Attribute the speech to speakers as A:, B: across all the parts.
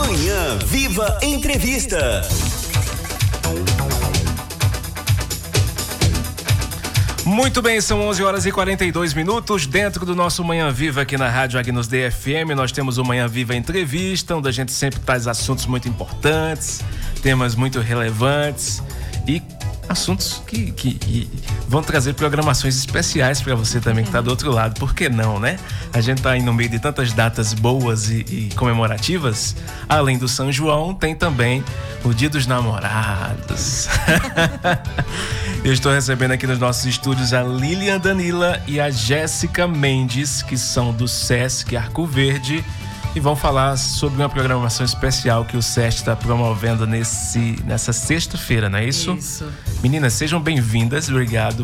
A: Manhã Viva Entrevista.
B: Muito bem, são 11 horas e 42 minutos. Dentro do nosso Manhã Viva aqui na Rádio Agnus DFM, nós temos o Manhã Viva Entrevista, onde a gente sempre traz assuntos muito importantes, temas muito relevantes e assuntos que vão trazer programações especiais para você também que está do outro lado. Por que não, né? A gente está aí no meio de tantas datas boas e comemorativas. Além do São João, tem também o Dia dos Namorados. Eu estou recebendo aqui nos nossos estúdios a Lilian Danila e a Jéssica Mendes, que são do SESC Arco Verde, e vão falar sobre uma programação especial que o SESC está promovendo nessa sexta-feira, não é isso?
C: Isso.
B: Meninas, sejam bem-vindas. Obrigado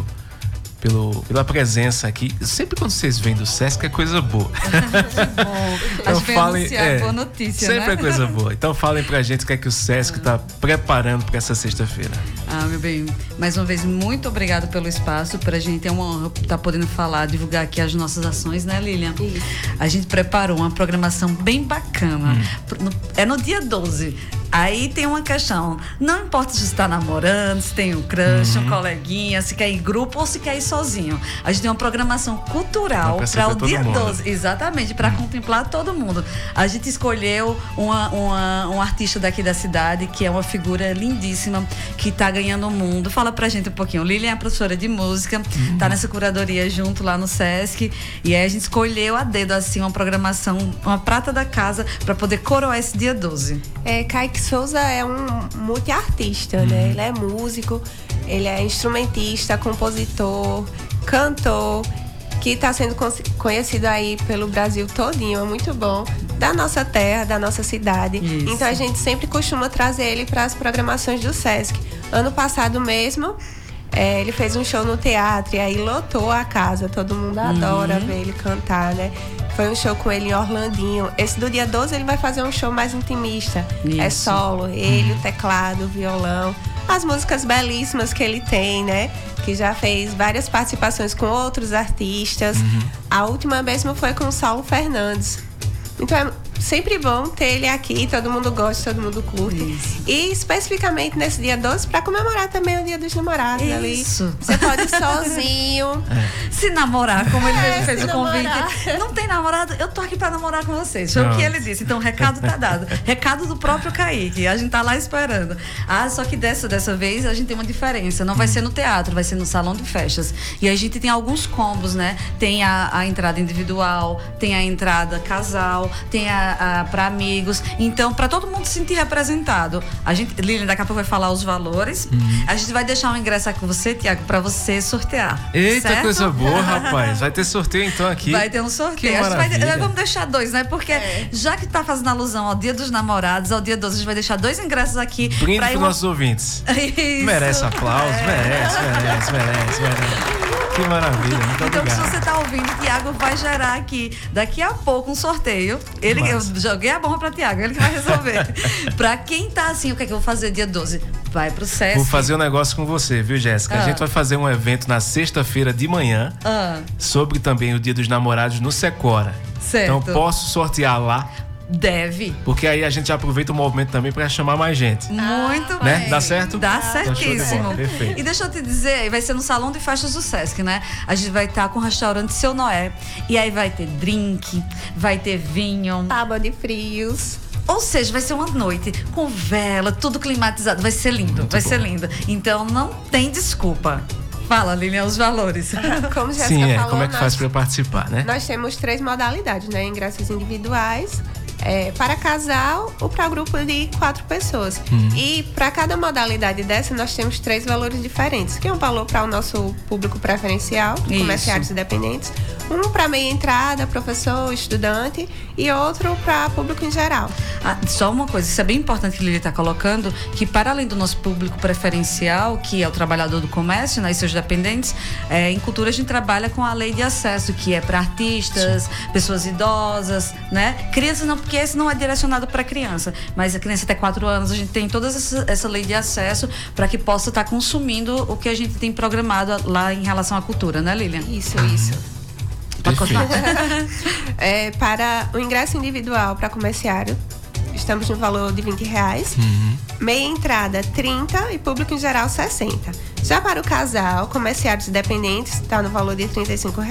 B: pela presença aqui. Sempre quando vocês vêm do SESC é coisa boa.
C: Que bom.
B: Então,
C: Acho que anunciar boa notícia,
B: sempre
C: né?
B: é coisa boa. Então falem pra gente o que é que o SESC está preparando para essa sexta-feira.
C: Meu bem, mais uma vez, muito obrigado pelo espaço. Pra gente é uma honra estar podendo falar, divulgar aqui as nossas ações, né, Lilian?
D: Isso.
C: A gente preparou uma programação bem bacana. É no dia 12. Aí tem uma questão, não importa se está namorando, se tem um crush, um coleguinha, se quer ir em grupo ou se quer ir sozinho. A gente tem uma programação cultural para o dia 12. Exatamente, para contemplar todo mundo. A gente escolheu um artista daqui da cidade, que é uma figura lindíssima, que está ganhando o mundo. Fala pra gente um pouquinho. Lilian é professora de música, tá nessa curadoria junto lá no SESC, e aí a gente escolheu a dedo, assim, uma programação, uma prata da casa, para poder coroar esse dia 12.
D: Kaique Souza é um multiartista, né? Ele é músico, ele é instrumentista, compositor, cantor, que está sendo conhecido aí pelo Brasil todinho, é muito bom, da nossa terra, da nossa cidade.
C: Isso.
D: Então a gente sempre costuma trazer ele para as programações do SESC. Ano passado mesmo, ele fez um show no teatro e aí lotou a casa, todo mundo adora ver ele cantar, né? Foi um show com ele em Orlandinho. Esse do dia 12 ele vai fazer um show mais intimista.
C: Isso.
D: É solo, ele, o teclado, o violão. As músicas belíssimas que ele tem, né? Que já fez várias participações com outros artistas. A última mesmo foi com o Saulo Fernandes. Então é sempre bom ter ele aqui, todo mundo gosta, todo mundo curte.
C: Isso.
D: E especificamente nesse dia 12, para comemorar também o Dia dos Namorados ali.
C: Isso.
D: Você pode ir sozinho.
C: Se namorar, como ele mesmo fez
D: se
C: o convite.
D: namorar.
C: Não tem namorado? Eu tô aqui pra namorar com vocês. Foi o que ele disse. Então o recado tá dado. Recado do próprio Kaique. A gente tá lá esperando. Só que dessa vez a gente tem uma diferença. Não vai ser no teatro, vai ser no salão de festas. E a gente tem alguns combos, né? Tem a entrada individual, tem a entrada casal, tem para amigos. Então, para todo mundo se sentir representado. Lilian daqui a pouco vai falar os valores. A gente vai deixar um ingresso aqui com você, Tiago, para você sortear.
B: Eita,
C: certo?
B: coisa boa, rapaz. Vai ter sorteio então aqui.
C: Vai ter um sorteio.
B: Que
C: A gente
B: maravilha.
C: vamos deixar 2, né? Porque já que tá fazendo alusão ao Dia dos Namorados, ao Dia 12, a gente vai deixar 2 ingressos aqui.
B: Brinde para os nossos ouvintes.
C: Isso.
B: Merece aplausos, merece. Que maravilha, muito
C: Então,
B: obrigado.
C: se você tá ouvindo, o Tiago vai gerar aqui, daqui a pouco, um sorteio. Eu joguei a bomba pra Tiago, ele que vai resolver. Pra quem tá assim, o que é que eu vou fazer dia 12? Vai pro SESC.
B: Vou fazer um negócio com você, viu, Jéssica? A gente vai fazer um evento na sexta-feira de manhã sobre também o Dia dos Namorados no Secora.
C: Certo.
B: Então, posso sortear lá?
C: Deve.
B: Porque aí a gente aproveita o movimento também pra chamar mais gente.
C: Muito
B: Né?
C: bem.
B: Dá certo?
C: Dá
B: Então, show de
C: certíssimo.
B: bola, perfeito.
C: E deixa eu te dizer, vai ser no Salão de Festas do SESC, né? A gente vai estar com o restaurante Seu Noé. E aí vai ter drink, vai ter vinho.
D: Tábua de frios.
C: Ou seja, vai ser uma noite com vela, tudo climatizado. Vai ser lindo,
B: Muito
C: vai
B: bom.
C: ser lindo. Então não tem desculpa. Fala, Lilian, os valores.
D: Como já
B: Sim,
D: falou,
B: como é que faz pra participar, né?
D: Nós temos 3 modalidades, né? Ingressos individuais, para casal ou para grupo de 4 pessoas. E para cada modalidade dessa, nós temos 3 valores diferentes. Que é um valor para o nosso público preferencial,
C: Isso.
D: comerciários independentes. Um para meia entrada, professor, estudante. E outro para público em geral.
C: Só uma coisa, isso é bem importante que a Lili está colocando, que para além do nosso público preferencial, que é o trabalhador do comércio, né, e seus dependentes, em cultura a gente trabalha com a lei de acesso, que é para artistas, pessoas idosas, né? Crianças não, porque esse não é direcionado para criança, mas a criança até 4 anos, a gente tem toda essa lei de acesso para que possa estar consumindo o que a gente tem programado lá em relação à cultura, né, Lilian?
D: Isso.
C: Pode continuar.
D: Para o ingresso individual para comerciário, estamos no valor de R$20. Meia entrada, 30 e público em geral, 60. Já para o casal, comerciários e dependentes, está no valor de R$35.